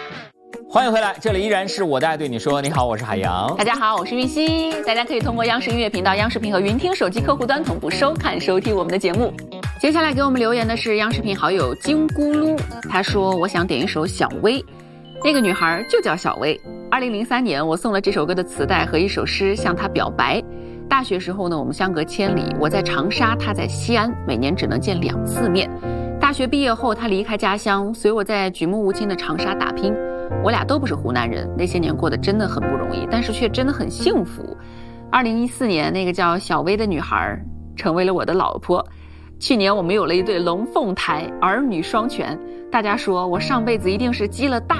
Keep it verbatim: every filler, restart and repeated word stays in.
欢迎回来，这里依然是我的爱对你说。你好，我是海洋。 大家好，我是玉溪。大家可以通过央视音乐频道、央视频和云听手机客户端同步收看、收听我们的节目。接下来给我们留言的是央视频好友金咕噜，他说：“我想点一首小薇，那个女孩就叫小薇。二零零三年，我送了这首歌的磁带和一首诗向她表白。大学时候呢，我们相隔千里，我在长沙，她在西安，每年只能见两次面。大学毕业后，她离开家乡，随我在举目无亲的长沙打拼。我俩都不是湖南人，那些年过得真的很不容易，但是却真的很幸福。二零一四年，那个叫小薇的女孩成为了我的老婆。去年我们有了一对龙凤胎，儿女双全。大家说我上辈子一定是积了大